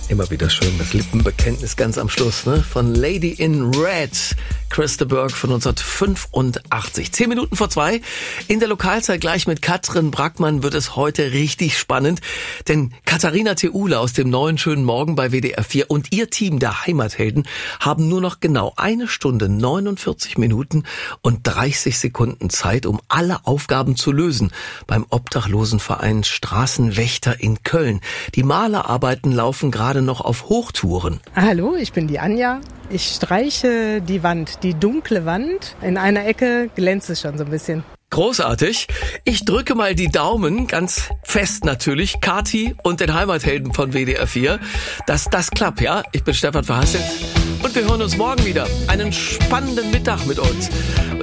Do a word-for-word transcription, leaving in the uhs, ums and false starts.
Immer wieder schön, das Lippenbekenntnis ganz am Schluss, ne? Von Lady in Red, Chris de Burgh von neunzehnhundertfünfundachtzig. Zehn Minuten vor zwei. In der Lokalzeit gleich mit Katrin Brackmann wird es heute richtig spannend. Denn Katharina Theule aus dem neuen Schönen Morgen bei W D R vier und ihr Team der Heimathelden haben nur noch genau eine Stunde, neunundvierzig Minuten und dreißig Sekunden Zeit, um alle Aufgaben zu lösen beim Obdachlosenverein Straßenwächter in Köln. Die Malerarbeiten laufen gerade noch auf Hochtouren. Hallo, ich bin die Anja. Ich streiche die Wand, die dunkle Wand. In einer Ecke glänzt es schon so ein bisschen. Großartig. Ich drücke mal die Daumen, ganz fest natürlich, Kati und den Heimathelden von W D R vier, dass das klappt, ja? Ich bin Stefan Verhasselt und wir hören uns morgen wieder. Einen spannenden Mittag mit uns.